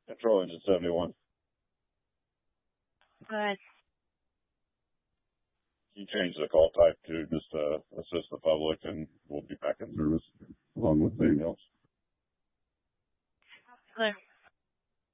Control engine 71. Good. You change the call type to just assist the public, and we'll be back in service along with anything else. Good.